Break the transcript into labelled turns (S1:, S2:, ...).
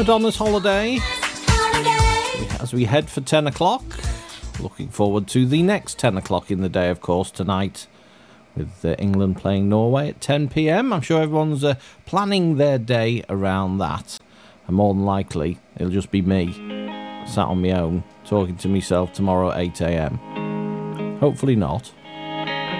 S1: Madonna's Holiday as we head for 10 o'clock. Looking forward to the next 10 o'clock in the day, of course, tonight, with England playing Norway at 10 p.m. I'm sure everyone's planning their day around that. And more than likely, it'll just be me, sat on my own, talking to myself tomorrow at 8 a.m. Hopefully not.